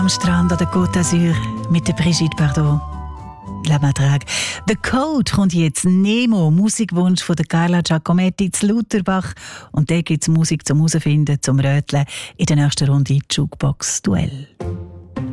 am Strand an der Côte d'Azur mit der Brigitte Bardot. La Madrague. «The Code» kommt jetzt. «Nemo», Musikwunsch von der Carla Giacometti zu Lutherbach. Und da gibt es Musik zum Herausfinden, zum Röteln in der nächsten Runde Jukebox Duell.